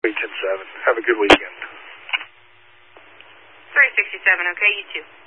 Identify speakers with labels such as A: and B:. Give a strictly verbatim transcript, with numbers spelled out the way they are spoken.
A: eight ten seven. Have a good weekend.
B: three sixty-seven, okay, you too.